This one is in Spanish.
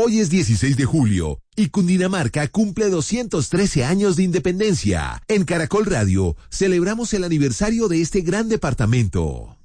Hoy es 16 de julio y Cundinamarca cumple 213 años de independencia. En Caracol Radio celebramos el aniversario de este gran departamento.